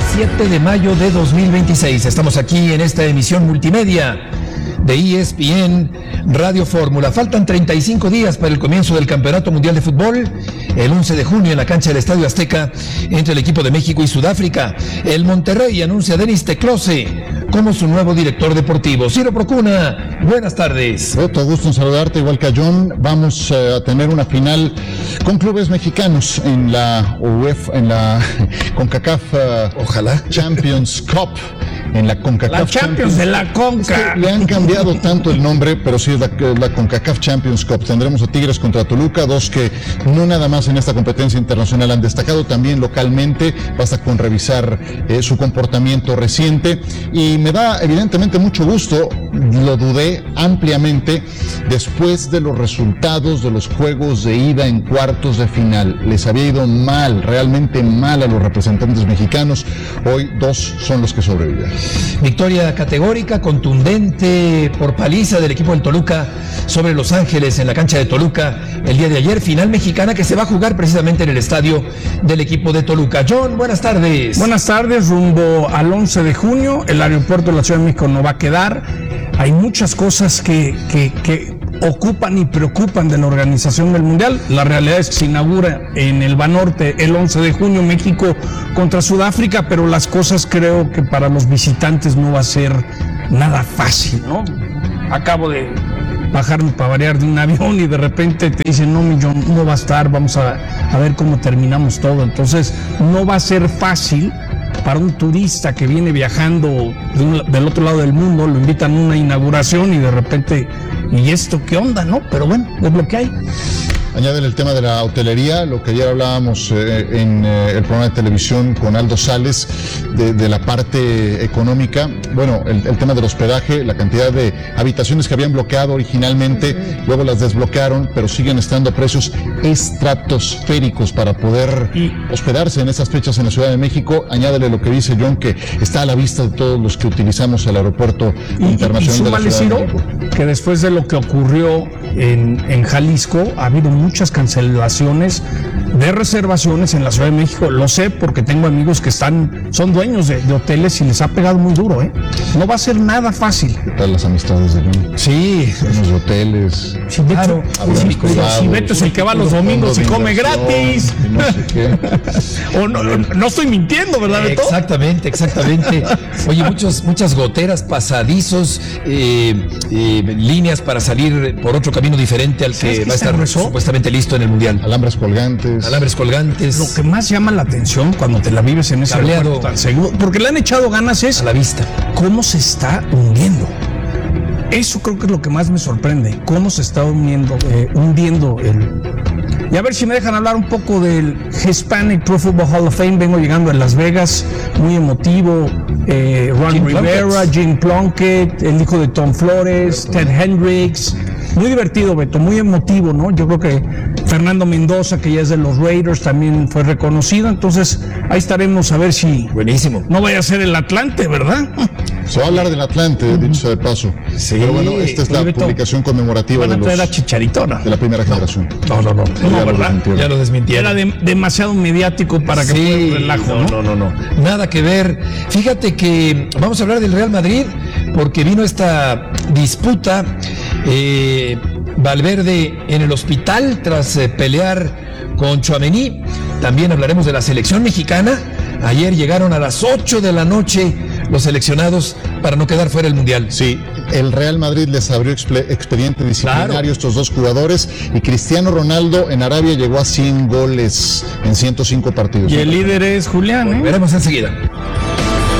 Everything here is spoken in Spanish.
7 de mayo de 2026. Estamos aquí en esta emisión multimedia de ESPN Radio Fórmula. Faltan 35 días para el comienzo del Campeonato Mundial de Fútbol. El 11 de junio en la cancha del Estadio Azteca entre el equipo de México y Sudáfrica. El Monterrey anuncia a Denis Teclose como su nuevo director deportivo. Ciro Procuna, buenas tardes. Beto, gusto en saludarte, igual que a John. Vamos a tener una final con clubes mexicanos en la UEFA, en la CONCACAF Ojalá. Champions Cup. En la CONCACAF la Champions de la Conca. Es que le han cambiado tanto el nombre, pero sí es la CONCACAF Champions Cup. Tendremos a Tigres contra Toluca, dos que no nada más en esta competencia internacional han destacado, también localmente. Basta con revisar su comportamiento reciente. Y me da evidentemente mucho gusto, lo dudé ampliamente, después de los resultados de los juegos de ida en cuartos de final. Les había ido mal, realmente mal a los representantes mexicanos. Hoy dos son los que sobreviven. Victoria categórica, contundente, por paliza del equipo del Toluca sobre Los Ángeles en la cancha de Toluca el día de ayer. Final mexicana que se va a jugar precisamente en el estadio del equipo de Toluca. John, buenas tardes. Buenas tardes, rumbo al 11 de junio. El aeropuerto de la Ciudad de México no va a quedar. Hay muchas cosas que ocupan y preocupan de la organización del Mundial. La realidad es que se inaugura en el Banorte el 11 de junio México contra Sudáfrica, pero las cosas creo que para los visitantes no va a ser nada fácil, ¿no? Acabo de bajarme para variar de un avión y de repente te dicen, no, Millón, no va a estar, vamos a ver cómo terminamos todo. Entonces no va a ser fácil para un turista que viene viajando del otro lado del mundo, lo invitan a una inauguración y de repente, ¿y esto qué onda, no? Pero bueno, es lo que hay. Añaden el tema de la hotelería, lo que ayer hablábamos en el programa de televisión con Aldo Sales, de la parte económica. Bueno, el tema del hospedaje, la cantidad de habitaciones que habían bloqueado originalmente, luego las desbloquearon, pero siguen estando a precios estratosféricos para poder hospedarse en esas fechas en la Ciudad de México. Añádele lo que dice John, que está a la vista de todos los que utilizamos el aeropuerto internacional de la Ciudad de México. Que después de lo que ocurrió en Jalisco, ha habido muchas cancelaciones de reservaciones en la Ciudad de México. Lo sé porque tengo amigos que son dueños de hoteles y les ha pegado muy duro, ¿eh? No va a ser nada fácil. ¿Qué tal las amistades de John? Sí. Los hoteles. Sí, claro. Si Beto es el que va los domingos y come gratis. Y no sé qué. O no estoy mintiendo, ¿verdad, Beto? Exactamente. Oye, muchas goteras, pasadizos, líneas para salir por otro camino diferente al que va a estar supuestamente listo en el Mundial. Alambres colgantes. Lo que más llama la atención cuando te la vives en ese aeropuerto tan seguro, porque le han echado ganas, es a la vista cómo se está hundiendo. Eso creo que es lo que más me sorprende, cómo se está hundiendo Y a ver si me dejan hablar un poco del Hispanic Pro Football Hall of Fame. Vengo llegando a Las Vegas, muy emotivo. Ron Rivera, Jim Plunkett, el hijo de Tom Flores, Ted Hendricks. Muy divertido, Beto, muy emotivo, ¿no? Yo creo que Fernando Mendoza, que ya es de los Raiders, también fue reconocido. Entonces, ahí estaremos a ver si... Buenísimo. No vaya a ser el Atlante, ¿verdad? Se va a hablar del Atlante, dicho sea de paso. Sí. Pero bueno, esta es la publicación conmemorativa de la Chicharitona. De la primera generación. No, ¿verdad? Ya lo desmintieron. Era demasiado mediático para que fuera un relajo, ¿no? Nada que ver. Fíjate que vamos a hablar del Real Madrid, porque vino esta disputa. Valverde en el hospital tras pelear con Tchouaméni. También hablaremos de la selección mexicana. Ayer llegaron a las 8 de la noche los seleccionados para no quedar fuera del Mundial. Sí, el Real Madrid les abrió expediente disciplinario a estos dos jugadores, y Cristiano Ronaldo en Arabia llegó a 100 goles en 105 partidos. Y el líder es Julián, ¿eh? Veremos enseguida.